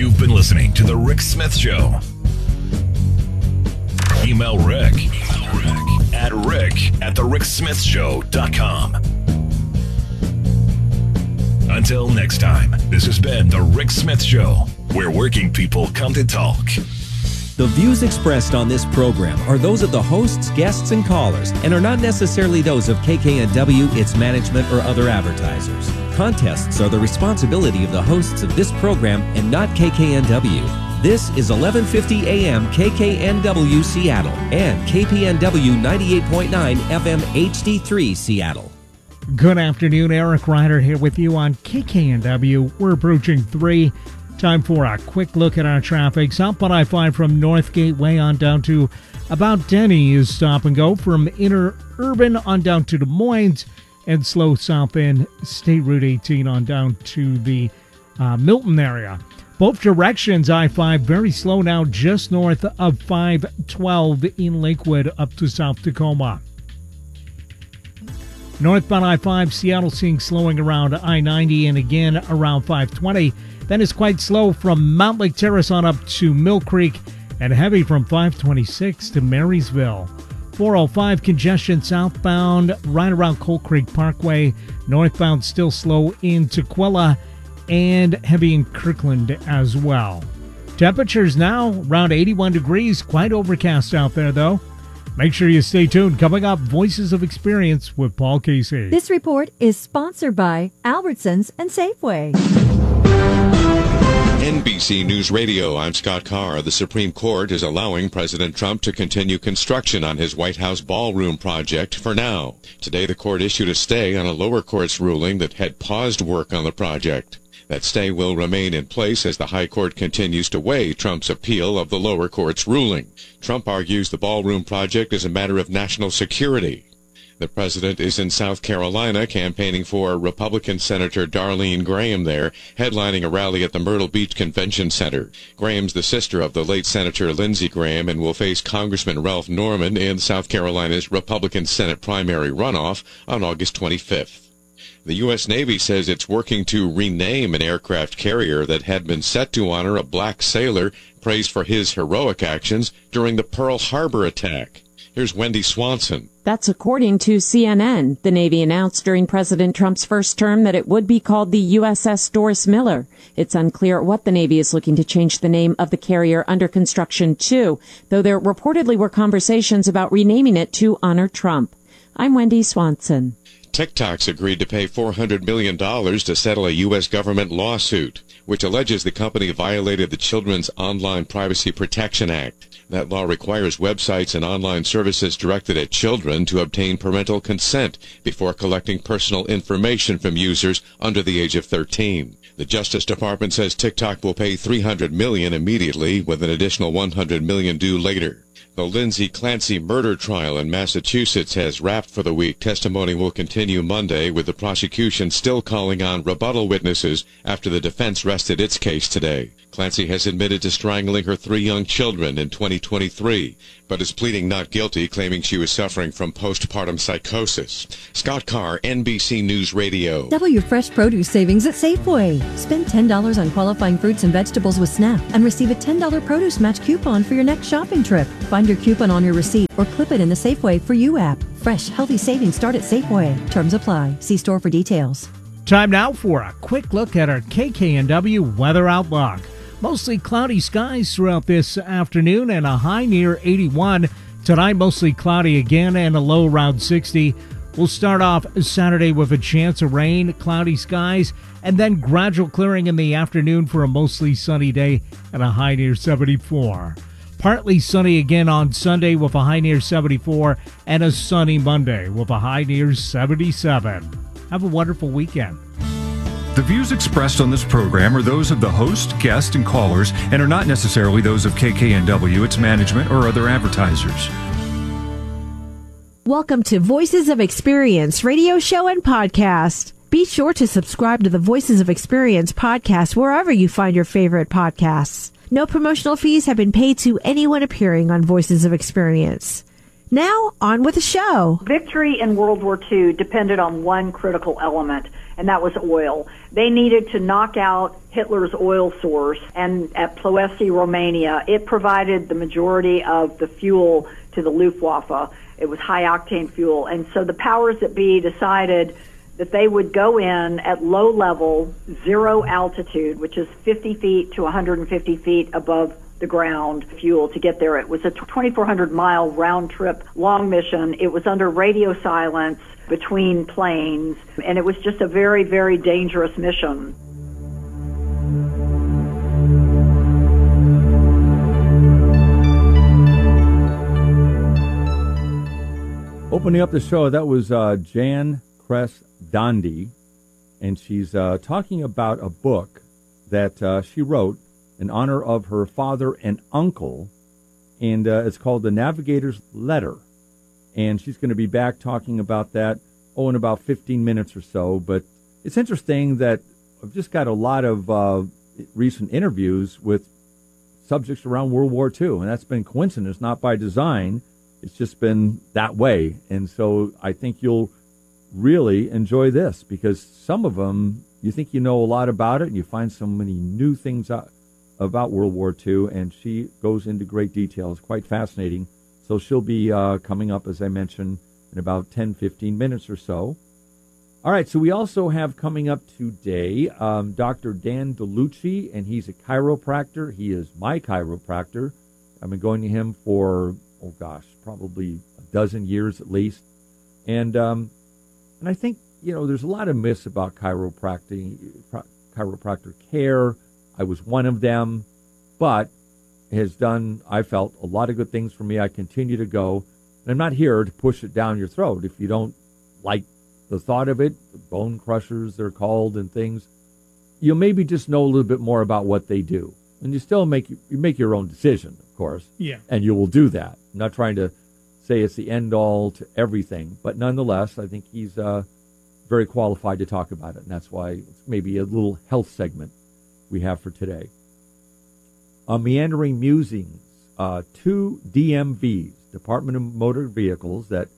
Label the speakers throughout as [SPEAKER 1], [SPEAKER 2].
[SPEAKER 1] You've been listening to The Rick Smith Show. Email Rick at rick@thericksmithshow.com. Until next time, this has been The Rick Smith Show, where working people come to talk.
[SPEAKER 2] The views expressed on this program are those of the hosts, guests, and callers, and are not necessarily those of KKNW, its management, or other advertisers. Contests are the responsibility of the hosts of this program and not KKNW. This is 1150 AM KKNW Seattle and KPNW 98.9 FM HD3 Seattle.
[SPEAKER 3] Good afternoon, Eric Ryder here with you on KKNW. We're approaching 3. Time for a quick look at our traffic. Southbound I-5 from North Gateway on down to about Denny is stop and go from Inner Urban on down to Des Moines, and slow south end State Route 18 on down to the Milton area. Both directions, I-5 very slow now just north of 512 in Lakewood up to South Tacoma. Northbound I-5 Seattle seeing slowing around I-90 and again around 520. Then it's quite slow from Mount Lake Terrace on up to Mill Creek and heavy from 526 to Marysville. 405 congestion southbound right around Coal Creek Parkway. Northbound still slow in Tukwila and heavy in Kirkland as well. Temperatures now around 81 degrees. Quite overcast out there though. Make sure you stay tuned. Coming up, Voices of Experience with Paul Casey.
[SPEAKER 4] This report is sponsored by Albertsons and Safeway.
[SPEAKER 5] NBC News Radio, I'm Scott Carr. The Supreme Court is allowing President Trump to continue construction on his White House ballroom project for now. Today, the court issued a stay on a lower court's ruling that had paused work on the project. That stay will remain in place as the high court continues to weigh Trump's appeal of the lower court's ruling. Trump argues the ballroom project is a matter of national security. The president is in South Carolina campaigning for Republican Senator Darlene Graham there, headlining a rally at the Myrtle Beach Convention Center. Graham's the sister of the late Senator Lindsey Graham and will face Congressman Ralph Norman in South Carolina's Republican Senate primary runoff on August 25th. The U.S. Navy says it's working to rename an aircraft carrier that had been set to honor a black sailor praised for his heroic actions during the Pearl Harbor attack. Here's Wendy Swanson.
[SPEAKER 6] That's according to CNN. The Navy announced during President Trump's first term that it would be called the USS Doris Miller. It's unclear what the Navy is looking to change the name of the carrier under construction to, though there reportedly were conversations about renaming it to honor Trump. I'm Wendy Swanson.
[SPEAKER 5] TikTok's agreed to pay $400 million to settle a U.S. government lawsuit, which alleges the company violated the Children's Online Privacy Protection Act. That law requires websites and online services directed at children to obtain parental consent before collecting personal information from users under the age of 13. The Justice Department says TikTok will pay $300 million immediately, with an additional $100 million due later. The Lindsay Clancy murder trial in Massachusetts has wrapped for the week. Testimony will continue Monday, with the prosecution still calling on rebuttal witnesses after the defense rested its case today. Clancy has admitted to strangling her 3 young children in 2023, but is pleading not guilty, claiming she was suffering from postpartum psychosis. Scott Carr, NBC News Radio.
[SPEAKER 4] Double your fresh produce savings at Safeway. Spend $10 on qualifying fruits and vegetables with SNAP and receive a $10 produce match coupon for your next shopping trip. Find your coupon on your receipt or clip it in the Safeway For You app. Fresh, healthy savings start at Safeway. Terms apply. See store for details.
[SPEAKER 3] Time now for a quick look at our KKNW weather outlook. Mostly cloudy skies throughout this afternoon and a high near 81. Tonight, mostly cloudy again and a low around 60. We'll start off Saturday with a chance of rain, cloudy skies, and then gradual clearing in the afternoon for a mostly sunny day and a high near 74. Partly sunny again on Sunday with a high near 74 and a sunny Monday with a high near 77. Have a wonderful weekend.
[SPEAKER 7] The views expressed on this program are those of the host, guest, and callers and are not necessarily those of KKNW, its management, or other advertisers.
[SPEAKER 8] Welcome to Voices of Experience radio show and podcast. Be sure to subscribe to the Voices of Experience podcast wherever you find your favorite podcasts. No promotional fees have been paid to anyone appearing on Voices of Experience. Now, on with the show.
[SPEAKER 9] Victory in World War II depended on one critical element, and that was oil. They needed to knock out Hitler's oil source, and at Ploiești, Romania, it provided the majority of the fuel to the Luftwaffe. It was high-octane fuel, and so the powers that be decided that they would go in at low level, zero altitude, which is 50 feet to 150 feet above the ground, fuel to get there. It was a 2,400-mile round-trip long mission. It was under radio silence between planes, and it was just a very, very dangerous mission.
[SPEAKER 10] Opening up the show, that was Jan Kress-Dondi, and she's talking about a book that she wrote in honor of her father and uncle, and it's called The Navigator's Letter. And she's going to be back talking about that, in about 15 minutes or so. But it's interesting that I've just got a lot of recent interviews with subjects around World War II, and that's been coincidence, not by design. It's just been that way. And so I think you'll really enjoy this, because some of them, you think you know a lot about it, and you find so many new things out about World War II, and she goes into great detail. It's quite fascinating. So she'll be coming up, as I mentioned, in about 10, 15 minutes or so. All right, so we also have coming up today Dr. Dan DeLucci, and he's a chiropractor. He is my chiropractor. I've been going to him for, probably a dozen years at least. And I think, there's a lot of myths about chiropractor care. I was one of them, but has done, I felt, a lot of good things for me. I continue to go, and I'm not here to push it down your throat. If you don't like the thought of it, the bone crushers, they're called, and things, you'll maybe just know a little bit more about what they do. And you still make your own decision, of course.
[SPEAKER 3] Yeah.
[SPEAKER 10] And you will do that. I'm not trying to say it's the end-all to everything, but nonetheless, I think he's very qualified to talk about it, and that's why it's maybe a little health segment we have for today. Meandering Musings, 2 DMVs, Department of Motor Vehicles, that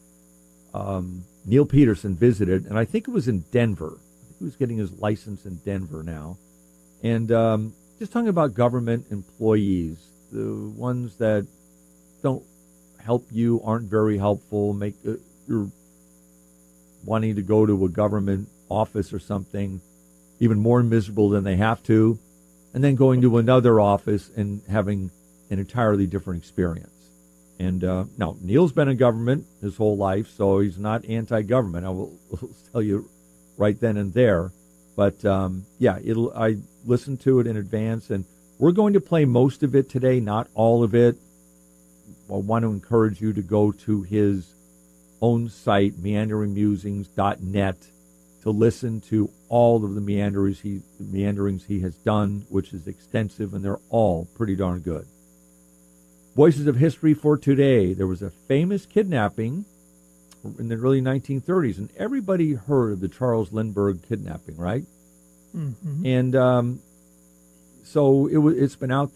[SPEAKER 10] Neil Peterson visited, and I think it was in Denver. I think he was getting his license in Denver now. And just talking about government employees, the ones that don't help you, aren't very helpful, you're wanting to go to a government office or something, even more miserable than they have to, and then going to another office and having an entirely different experience. And now, Neil's been in government his whole life, so he's not anti-government. I will tell you right then and there. But, I listened to it in advance, and we're going to play most of it today, not all of it. I want to encourage you to go to his own site, meanderingmusings.net, to listen to all of the meanderings he has done, which is extensive, and they're all pretty darn good. Voices of History for today. There was a famous kidnapping in the early 1930s, and everybody heard of the Charles Lindbergh kidnapping, right? Mm-hmm. And so it's been out